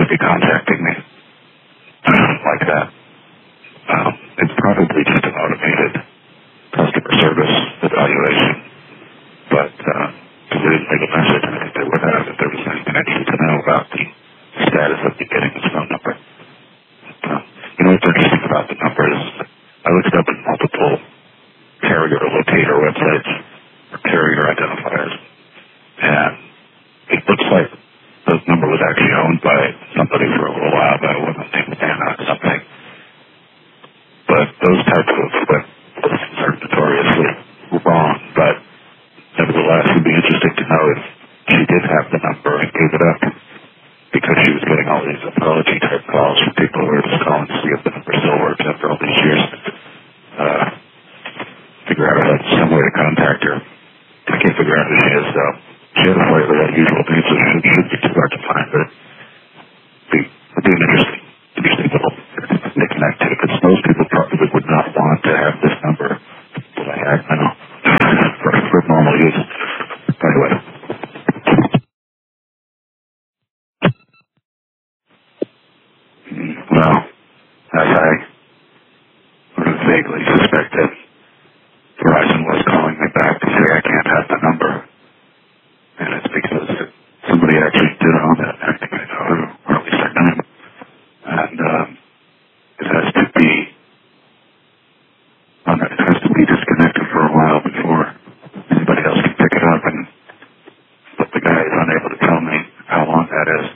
would be contacting me like that. It's probably just an automated customer service evaluation, but because they didn't leave a message, I think they would have if there was anything I needed to know about the status of you getting this phone number. What's interesting about the number is I looked up in multiple carrier locator websites or carrier identifiers, and it looks like the number was actually owned by somebody for a little while, but it wasn't named Anna or something. But those types of listings are notoriously wrong, but nevertheless, it would be interesting to know if she did have the number and gave it up because she was getting all these apology-type calls from people who were just calling to see if the number still works after all these years. Figure out some way to contact her. I can't figure out who she is, though. She had a slightly unusual name, so it shouldn't be too hard to find, but it'd be an interesting little knick-knack too, because most people probably would not want to have this number that I had now for normal use. Anyway. Well, as I vaguely suspected, Verizon was calling me back to say I can't have the number. And it's because somebody actually did own it, I think I know who, or at least I know him. And it has to be disconnected for a while before anybody else can pick it up. But the guy is unable to tell me how long that is.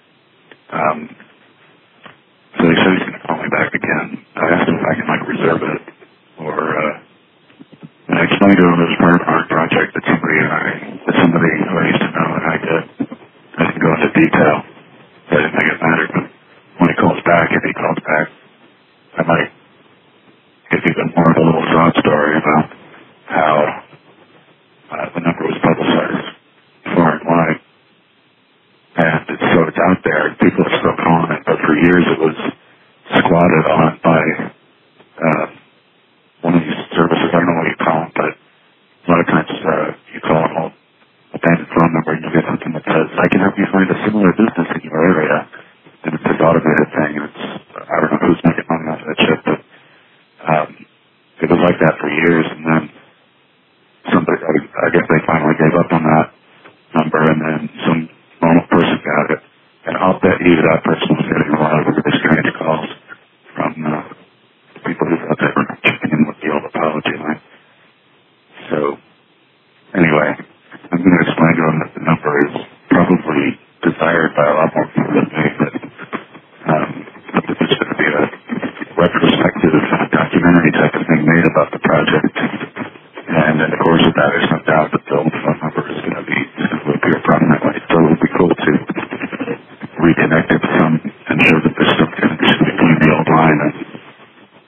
So he said he's going to call me back again. I asked him if I can reserve it, or and I explained to him it was part of our project that somebody who I used to know and I did. I didn't go into detail. I didn't think it mattered, but when he calls back, if he calls back, I might give you more of a little sob story about how the number was publicized far and wide. And so it's out there. People are still calling it, but for years it was squatted on by one of these services. I don't know what you call them, but a lot of times you call an old abandoned phone number and you get something that says, I can help you find a similar business in your area. And it's this automated thing, and I don't know who's making money off that shit, but it was like that for years, and then I guess they finally gave up on that number, and then some normal person got it. And I'll bet you that person was getting a lot of really strange calls from people who thought they were checking in with the old apology line. So, anyway, I'm going to explain to them that the number is probably desired by a lot more people than me, but there's going to be a retrospective documentary type of thing made about the project. And in the course of that, there's no doubt that the old phone